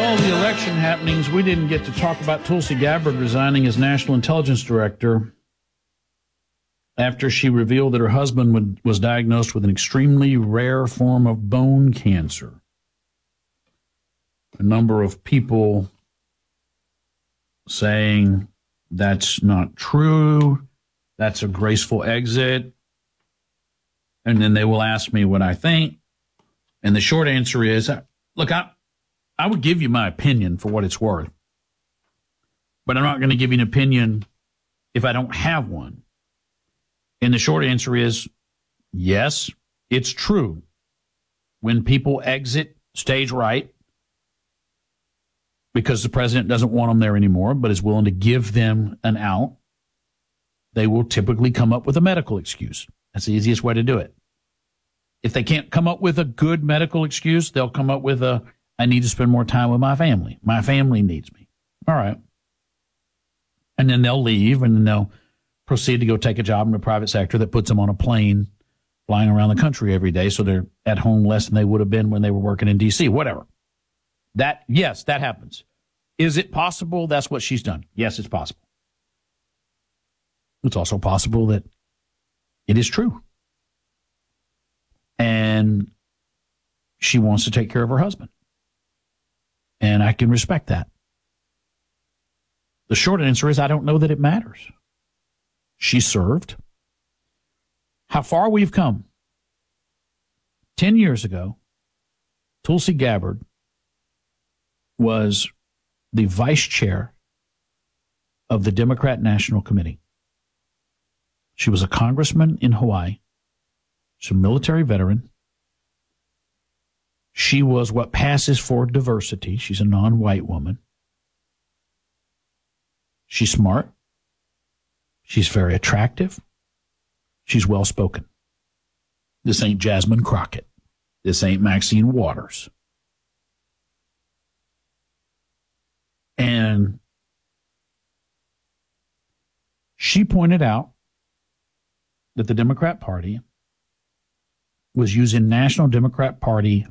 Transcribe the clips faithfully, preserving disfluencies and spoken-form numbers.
all the election happenings, we didn't get to talk about Tulsi Gabbard resigning as National Intelligence Director after she revealed that her husband would, was diagnosed with an extremely rare form of bone cancer. A number of people saying that's not true, that's a graceful exit, and then they will ask me what I think. And the short answer is, look, I, I would give you my opinion for what it's worth, but I'm not going to give you an opinion if I don't have one. And the short answer is, yes, it's true. When people exit stage right because the president doesn't want them there anymore, but is willing to give them an out, they will typically come up with a medical excuse. That's the easiest way to do it. If they can't come up with a good medical excuse, they'll come up with a, I need to spend more time with my family. My family needs me. All right. And then they'll leave, and then they'll proceed to go take a job in the private sector that puts them on a plane flying around the country every day, so they're at home less than they would have been when they were working in D C, whatever. That, yes, that happens. Is it possible that's what she's done? Yes, it's possible. It's also possible that it is true. And she wants to take care of her husband. And I can respect that. The short answer is I don't know that it matters. She served. How far we've come. Ten years ago, Tulsi Gabbard was the vice chair of the Democrat National Committee. She was a congressman in Hawaii. She's a military veteran. She was what passes for diversity. She's a non-white woman. She's smart. She's very attractive. She's well-spoken. This ain't Jasmine Crockett. This ain't Maxine Waters. And she pointed out that the Democrat Party was using National Democrat Party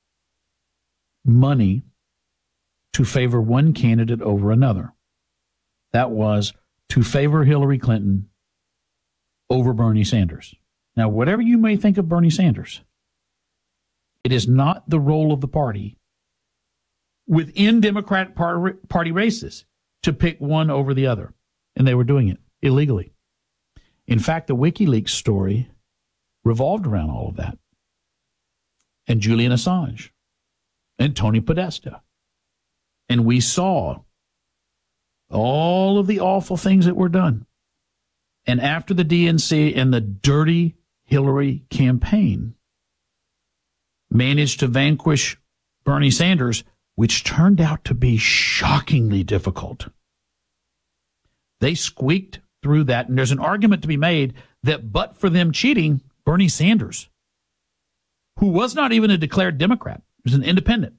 money to favor one candidate over another. That was to favor Hillary Clinton over Bernie Sanders. Now, whatever you may think of Bernie Sanders, it is not the role of the party within Democrat Party races to pick one over the other. And they were doing it illegally. In fact, the WikiLeaks story revolved around all of that. And Julian Assange and Tony Podesta. And we saw all of the awful things that were done. And after the D N C and the dirty Hillary campaign managed to vanquish Bernie Sanders, which turned out to be shockingly difficult, they squeaked through that. And there's an argument to be made that but for them cheating, Bernie Sanders, who was not even a declared Democrat, was an independent,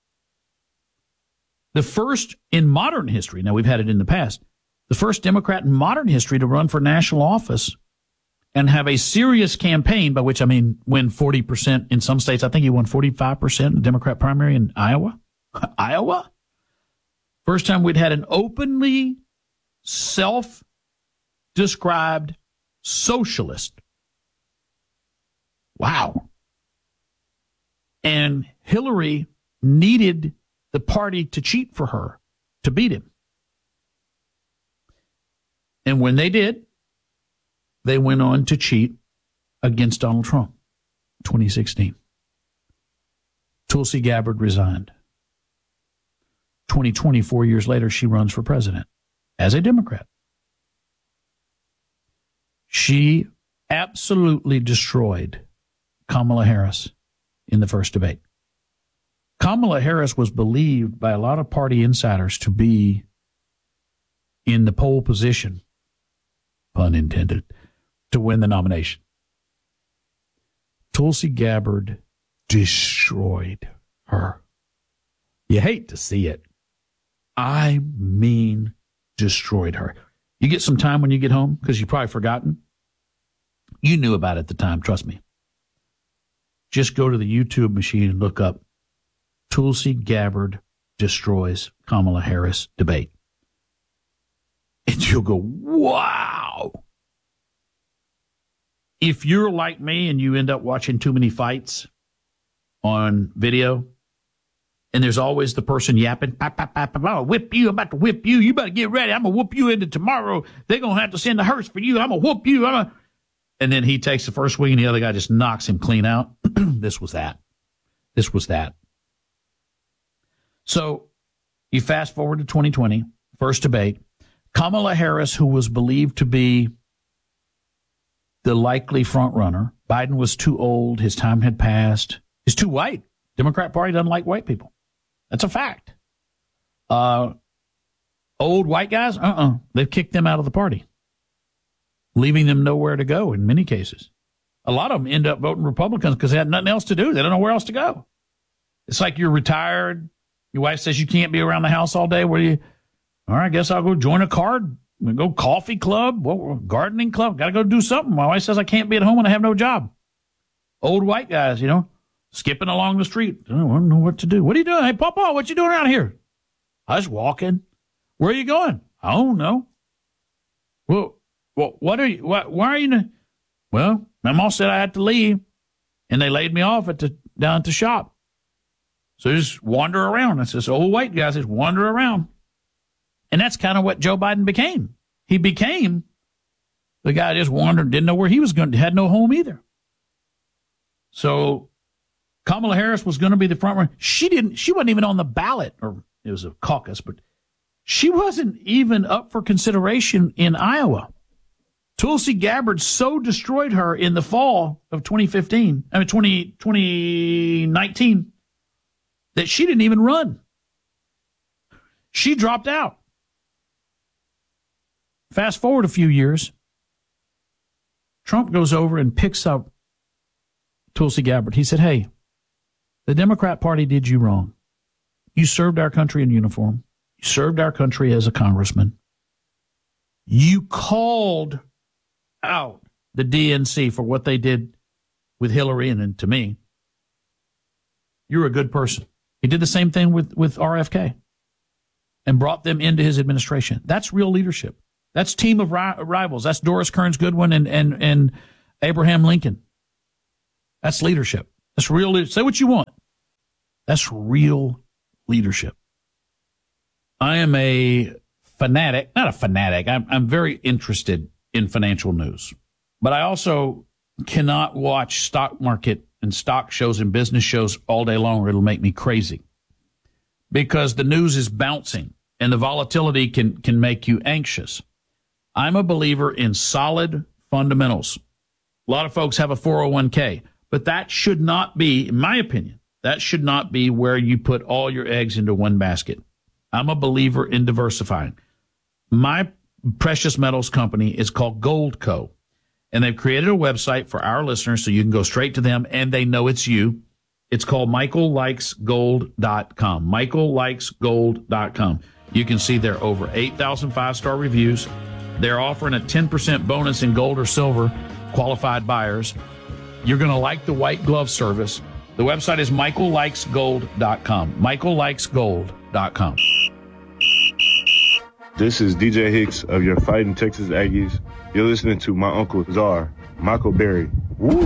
the first in modern history, now we've had it in the past, the first Democrat in modern history to run for national office and have a serious campaign, by which I mean win forty percent in some states. I think he won forty-five percent in the Democrat primary in Iowa. Iowa? First time we'd had an openly self-described socialist. Wow. And Hillary needed the party to cheat for her to beat him. And when they did, they went on to cheat against Donald Trump in twenty sixteen. Tulsi Gabbard resigned. twenty twenty, four years later, she runs for president as a Democrat. She absolutely destroyed Kamala Harris in the first debate. Kamala Harris was believed by a lot of party insiders to be in the pole position, pun intended, to win the nomination. Tulsi Gabbard destroyed her. You hate to see it. I mean, destroyed her. You get some time when you get home, because you've probably forgotten. You knew about it at the time, trust me. Just go to the YouTube machine and look up Tulsi Gabbard destroys Kamala Harris debate. And you'll go, wow. If you're like me and you end up watching too many fights on video, and there's always the person yapping, pop, pop, pop, pop, I'll whip you, I'm about to whip you, you better get ready, I'm going to whoop you into tomorrow, they're going to have to send the hearse for you, I'm going to whoop you, I'm gonna... and then he takes the first swing and the other guy just knocks him clean out. This was that. This was that. So you fast forward to twenty twenty, first debate. Kamala Harris, who was believed to be the likely front runner, Biden was too old, his time had passed, he's too white. Democrat Party doesn't like white people. That's a fact. Uh, old white guys, uh-uh, they've kicked them out of the party, leaving them nowhere to go in many cases. A lot of them end up voting Republicans because they had nothing else to do. They don't know where else to go. It's like you're retired. Your wife says you can't be around the house all day. Where do you? All right, I guess I'll go join a card. We go coffee club, what, gardening club. Got to go do something. My wife says I can't be at home and I have no job. Old white guys, you know, skipping along the street. I don't know what to do. What are you doing? Hey, Papa, what you doing around here? I was walking. Where are you going? I don't know. Well, well what are you? Why, why are you? N- well, my mom said I had to leave, and they laid me off at the down at the shop. So just wander around. It's this old white guy says wander around. And that's kind of what Joe Biden became. He became the guy just wandered, didn't know where he was going, had no home either. So Kamala Harris was going to be the front runner. She didn't, she wasn't even on the ballot, or it was a caucus, but she wasn't even up for consideration in Iowa. Tulsi Gabbard so destroyed her in the fall of twenty fifteen, I mean twenty, twenty nineteen, that she didn't even run. She dropped out. Fast forward a few years, Trump goes over and picks up Tulsi Gabbard. He said, hey, the Democrat Party did you wrong. You served our country in uniform. You served our country as a congressman. You called out the D N C for what they did with Hillary and, and to me. You're a good person. He did the same thing with, with R F K and brought them into his administration. That's real leadership. That's team of ri- rivals. That's Doris Kearns Goodwin and, and, and Abraham Lincoln. That's leadership. That's real leadership. Say what you want. That's real leadership. I am a fanatic, not a fanatic. I'm, I'm very interested in financial news, but I also cannot watch stock market and stock shows and business shows all day long, or it'll make me crazy because the news is bouncing and the volatility can, can make you anxious. I'm a believer in solid fundamentals. A lot of folks have a four oh one k, but that should not be, in my opinion, that should not be where you put all your eggs into one basket. I'm a believer in diversifying. My precious metals company is called Goldco, and they've created a website for our listeners so you can go straight to them and they know it's you. It's called michael likes gold dot com. michael likes gold dot com. You can see there are over eight thousand five-star reviews. They're offering a ten percent bonus in gold or silver, qualified buyers. You're going to like the white glove service. The website is michael likes gold dot com. michael likes gold dot com. This is D J Hicks of your Fighting Texas Aggies. You're listening to my Uncle Czar, Michael Berry. Woo!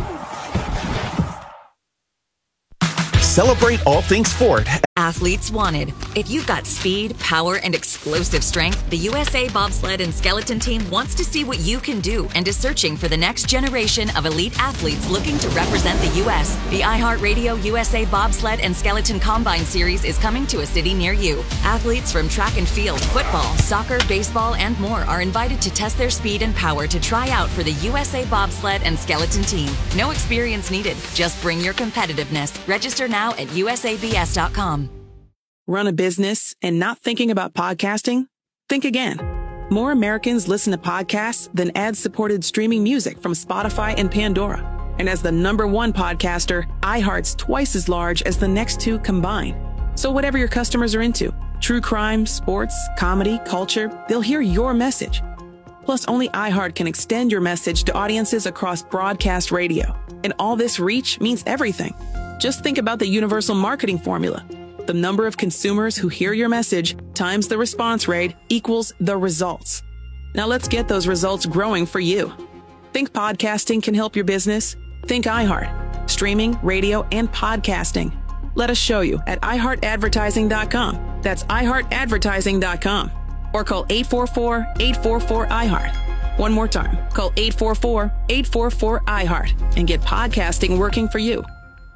Celebrate all things Ford. Athletes wanted. If you've got speed, power, and explosive strength, the U S A Bobsled and Skeleton Team wants to see what you can do and is searching for the next generation of elite athletes looking to represent the U S. The iHeartRadio U S A Bobsled and Skeleton Combine Series is coming to a city near you. Athletes from track and field, football, soccer, baseball, and more are invited to test their speed and power to try out for the U S A Bobsled and Skeleton Team. No experience needed. Just bring your competitiveness. Register now at U S A B S dot com. Run a business and not thinking about podcasting? Think again. More Americans listen to podcasts than ad-supported streaming music from Spotify and Pandora. And as the number one podcaster, iHeart's twice as large as the next two combined. So whatever your customers are into, true crime, sports, comedy, culture, they'll hear your message. Plus, only iHeart can extend your message to audiences across broadcast radio. And all this reach means everything. Just think about the universal marketing formula. The number of consumers who hear your message times the response rate equals the results. Now let's get those results growing for you. Think podcasting can help your business? Think iHeart. Streaming, radio, and podcasting. Let us show you at i heart advertising dot com. That's i heart advertising dot com. Or call eight four four, eight four four, I heart. One more time. Call eight four four, eight four four, I heart and get podcasting working for you.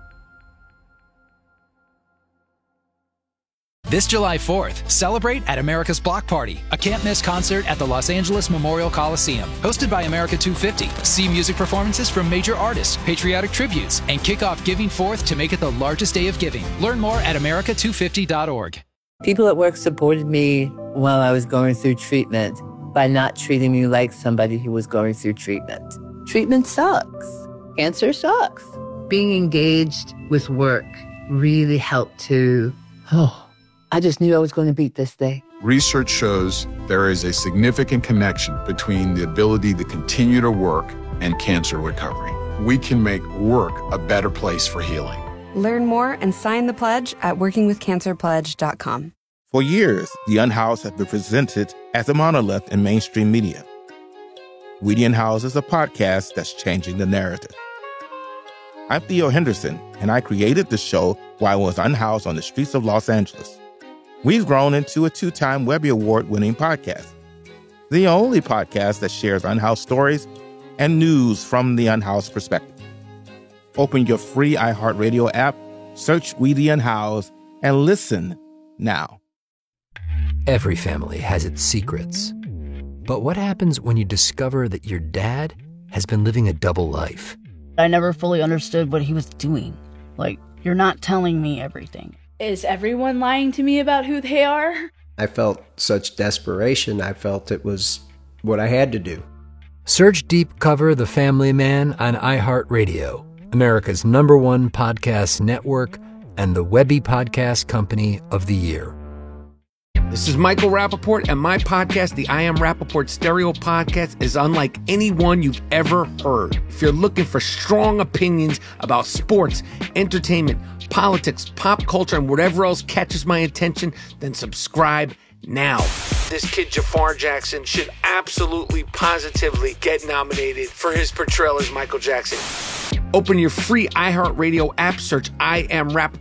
This July fourth, celebrate at America's Block Party, a can't-miss concert at the Los Angeles Memorial Coliseum. Hosted by America two fifty. See music performances from major artists, patriotic tributes, and kick off Giving Fourth to make it the largest day of giving. Learn more at america two fifty dot org. People at work supported me while I was going through treatment by not treating me like somebody who was going through treatment. Treatment sucks. Cancer sucks. Being engaged with work really helped to, oh, I just knew I was going to beat this thing. Research shows there is a significant connection between the ability to continue to work and cancer recovery. We can make work a better place for healing. Learn more and sign the pledge at working with cancer pledge dot com. For years, The Unhoused has been presented as a monolith in mainstream media. We The Unhoused is a podcast that's changing the narrative. I'm Theo Henderson, and I created the show while I was unhoused on the streets of Los Angeles. We've grown into a two-time Webby Award-winning podcast, the only podcast that shares unhoused stories and news from the unhoused perspective. Open your free iHeartRadio app, search We The Unhoused, and listen now. Every family has its secrets. But what happens when you discover that your dad has been living a double life? I never fully understood what he was doing. Like, you're not telling me everything. Is everyone lying to me about who they are? I felt such desperation. I felt it was what I had to do. Search Deep Cover The Family Man on iHeartRadio, America's number one podcast network and the Webby Podcast Company of the Year. This is Michael Rappaport, and my podcast, the I Am Rappaport Stereo Podcast, is unlike anyone you've ever heard. If you're looking for strong opinions about sports, entertainment, politics, pop culture, and whatever else catches my attention, then subscribe now. This kid Jafar Jackson should absolutely, positively get nominated for his portrayal as Michael Jackson. Open your free iHeartRadio app, search I Am Rappaport